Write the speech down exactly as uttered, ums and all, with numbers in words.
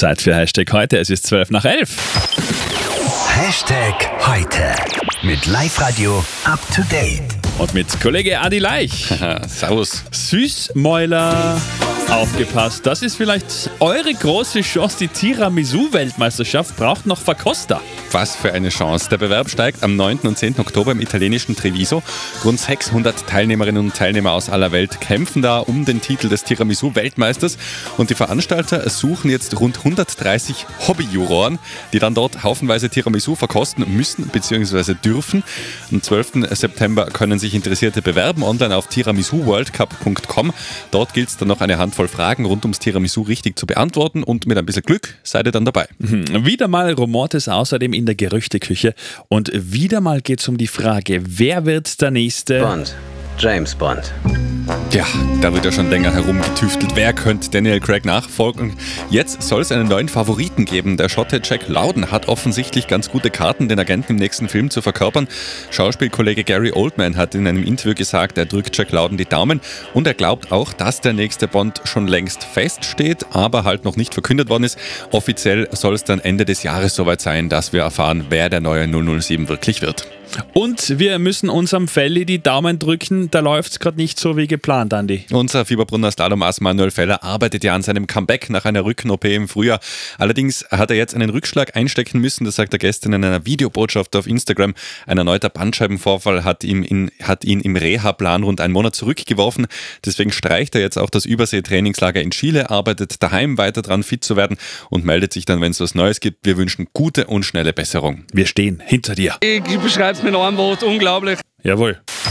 Zeit für Hashtag heute, es ist zwölf nach elf. Hashtag heute mit Live-Radio up to date. Und mit Kollege Adi Leich. Servus. Süßmäuler, aufgepasst, das ist vielleicht eure große Chance. Die Tiramisu-Weltmeisterschaft braucht noch Verkoster. Was für eine Chance. Der Bewerb steigt am neunten und zehnten Oktober im italienischen Treviso. Rund sechshundert Teilnehmerinnen und Teilnehmer aus aller Welt kämpfen da um den Titel des Tiramisu-Weltmeisters. Und die Veranstalter suchen jetzt rund hundertdreißig Hobbyjuroren, die dann dort haufenweise Tiramisu verkosten müssen bzw. dürfen. Am zwölften September können sich Interessierte bewerben, online auf tiramisu world cup punkt com. Dort gilt es dann noch eine Handvoll Fragen rund ums Tiramisu richtig zu beantworten und mit ein bisschen Glück seid ihr dann dabei. Mhm. Wieder mal rumort es außerdem in der Gerüchteküche und wieder mal geht es um die Frage, wer wird der nächste Bond. James Bond. Ja, da wird ja schon länger herumgetüftelt. Wer könnte Daniel Craig nachfolgen? Jetzt soll es einen neuen Favoriten geben. Der Schotte Jack Lowden hat offensichtlich ganz gute Karten, den Agenten im nächsten Film zu verkörpern. Schauspielkollege Gary Oldman hat in einem Interview gesagt, er drückt Jack Lowden die Daumen und er glaubt auch, dass der nächste Bond schon längst feststeht, aber halt noch nicht verkündet worden ist. Offiziell soll es dann Ende des Jahres soweit sein, dass wir erfahren, wer der neue null null sieben wirklich wird. Und wir müssen unserem Felli die Daumen drücken, da läuft es gerade nicht so wie geplant, Andi. Unser Fieberbrunner Slalomass Manuel Feller arbeitet ja an seinem Comeback nach einer Rücken-O P im Frühjahr. Allerdings hat er jetzt einen Rückschlag einstecken müssen, das sagt er gestern in einer Videobotschaft auf Instagram. Ein erneuter Bandscheibenvorfall hat, ihm in, hat ihn im Reha-Plan rund einen Monat zurückgeworfen. Deswegen streicht er jetzt auch das Übersee-Trainingslager in Chile, arbeitet daheim weiter dran, fit zu werden und meldet sich dann, wenn es was Neues gibt. Wir wünschen gute und schnelle Besserung. Wir stehen hinter dir. Ich beschreibe es mit einem Wort, unglaublich. Jawohl.